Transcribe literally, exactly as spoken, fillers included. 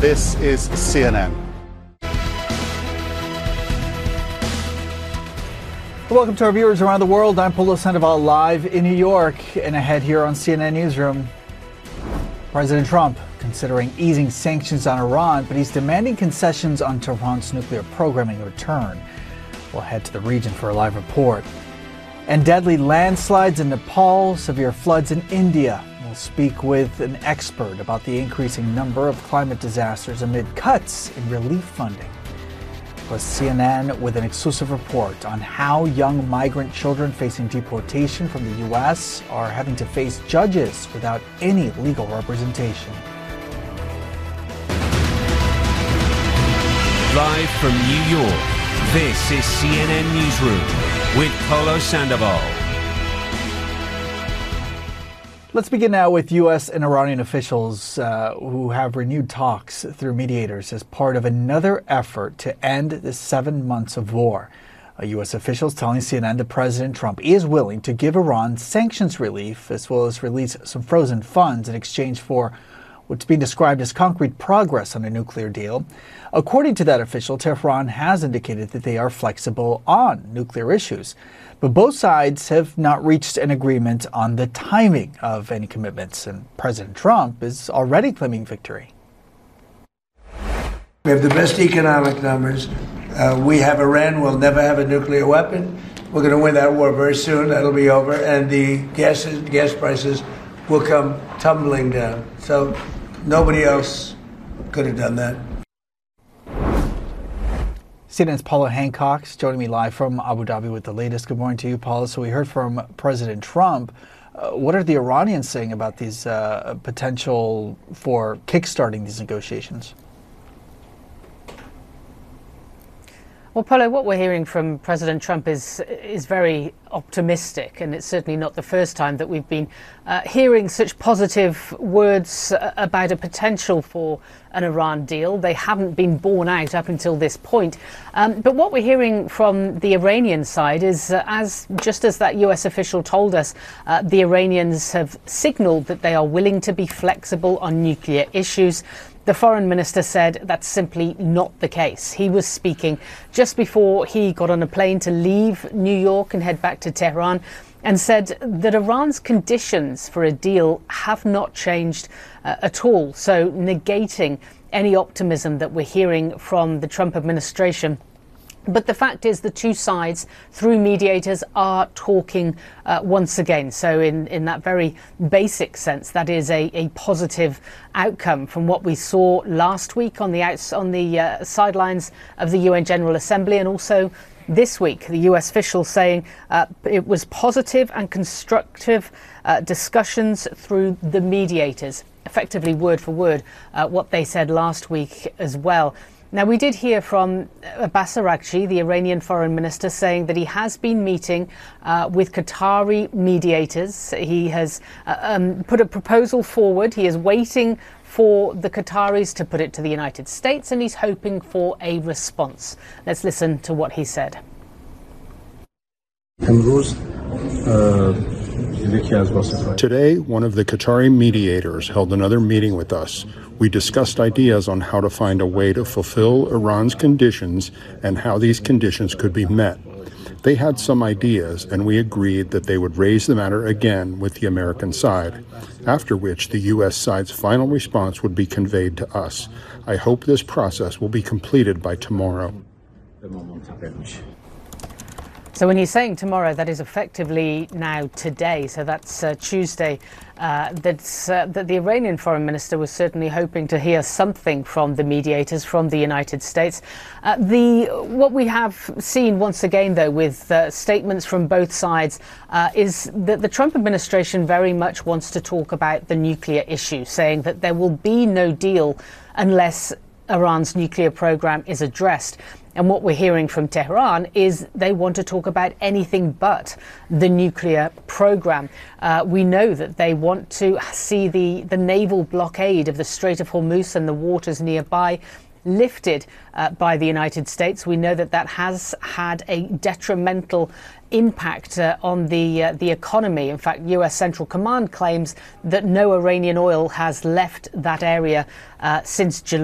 This is C N N. Welcome to our viewers around the world. I'm Polo Sandoval live in New York, and ahead here on C N N Newsroom. President Trump considering easing sanctions on Iran, but he's demanding concessions on Tehran's nuclear program in return. We'll head to the region for a live report. And deadly landslides in Nepal, severe floods in India. We'll speak with an expert about the increasing number of climate disasters amid cuts in relief funding. Plus, C N N with an exclusive report on how young migrant children facing deportation from the U S are having to face judges without any legal representation. Live from New York, this is C N N Newsroom with Polo Sandoval. Let's begin now with U S and Iranian officials uh, who have renewed talks through mediators as part of another effort to end the seven months of war. A U S official is telling C N N that President Trump is willing to give Iran sanctions relief as well as release some frozen funds in exchange for what's being described as concrete progress on a nuclear deal. According to that official, Tehran has indicated that they are flexible on nuclear issues. But both sides have not reached an agreement on the timing of any commitments, and President Trump is already claiming victory. We have the best economic numbers. Uh, we have Iran will never have a nuclear weapon. We're going to win that war very soon. That'll be over, and the gas gas prices will come tumbling down. So nobody else could have done that. C N N's Paula Hancock joining me live from Abu Dhabi with the latest. Good morning to you, Paula. So we heard from President Trump. Uh, what are the Iranians saying about these uh, potential for kickstarting these negotiations? Well, Polo, what we're hearing from President Trump is is very optimistic, and it's certainly not the first time that we've been uh, hearing such positive words uh, about a potential for an Iran deal. They haven't been borne out up until this point. Um, but what we're hearing from the Iranian side is, uh, as just as that U S official told us, uh, the Iranians have signaled that they are willing to be flexible on nuclear issues. The foreign minister said that's simply not the case. He was speaking just before he got on a plane to leave New York and head back to Tehran, and said that Iran's conditions for a deal have not changed uh, at all. So negating any optimism that we're hearing from the Trump administration. But the fact is the two sides, through mediators, are talking uh, once again. So in, in that very basic sense, that is a, a positive outcome from what we saw last week on the outs, on the uh, sidelines of the U N General Assembly, and also this week, the U S official saying uh, it was positive and constructive uh, discussions through the mediators, effectively word for word uh, what they said last week as well. Now, we did hear from Abbas Araghchi, the Iranian foreign minister, saying that he has been meeting uh, with Qatari mediators. He has uh, um, put a proposal forward. He is waiting for the Qataris to put it to the United States, and he's hoping for a response. Let's listen to what he said. Today, one of the Qatari mediators held another meeting with us. We discussed ideas on how to find a way to fulfill Iran's conditions and how these conditions could be met. They had some ideas, and we agreed that they would raise the matter again with the American side, after which the U S side's final response would be conveyed to us. I hope this process will be completed by tomorrow. So when he's saying tomorrow, that is effectively now today. So that's uh, Tuesday. Uh, that's, uh, that the Iranian foreign minister was certainly hoping to hear something from the mediators, from the United States. Uh, the what we have seen once again, though, with uh, statements from both sides, uh, is that the Trump administration very much wants to talk about the nuclear issue, saying that there will be no deal unless Iran's nuclear program is addressed. And what we're hearing from Tehran is they want to talk about anything but the nuclear program. Uh, we know that they want to see the, the naval blockade of the Strait of Hormuz and the waters nearby lifted uh, by the United States. We know that that has had a detrimental impact uh, on the uh, the economy. In fact, U S Central Command claims that no Iranian oil has left that area uh, since July.